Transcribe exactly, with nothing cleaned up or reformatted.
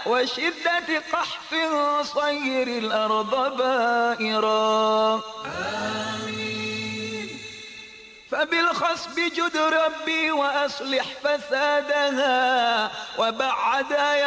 وشدة قحف صير الأرض بائرا. آمين. فبالخصب جد ربي وأصلح فسادها وبعد